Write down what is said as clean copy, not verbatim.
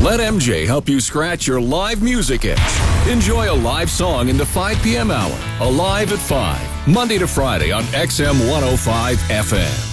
Let MJ help you scratch your live music itch. Enjoy a live song in the 5 p.m. hour. Alive at 5. Monday to Friday on XM 105 FM.